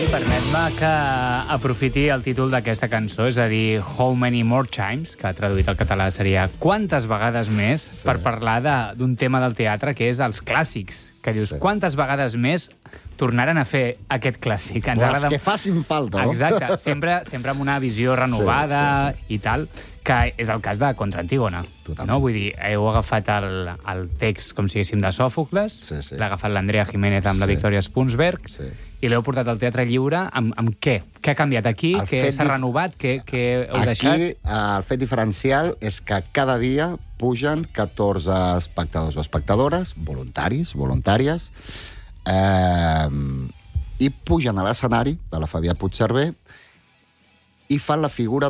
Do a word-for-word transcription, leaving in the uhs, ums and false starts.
Permet-me que aprofiti el títol d'aquesta cançó, és a dir, How Many More Times, que traduït al català seria Quantes vegades més, sí. per parlar d'un tema del teatre que és els clàssics. Que dius, sí. quantes vegades més tornaran a fer aquest clàssic? Ens Les agrada... que facin falta, no? Exacte, sempre, sempre amb una visió renovada sí, sí, sí. i tal, que és el cas de Contra Antígona. No? Vull dir, heu agafat el, el text, com si diguéssim, de Sòfocles, sí, sí. l'ha agafat l'Andrea Jiménez amb sí. la Victòria Spunsberg, sí. i l'heu portat al Teatre Lliure amb, amb què? Què ha canviat aquí? El què s'ha dif... renovat? Què, què heu aquí, deixat? Aquí el fet diferencial és que cada dia pugen catorze espectadors o espectadores, voluntaris, voluntàries, eh, i pugen a l'escenari de la Fabià Puigcerver i fan la figura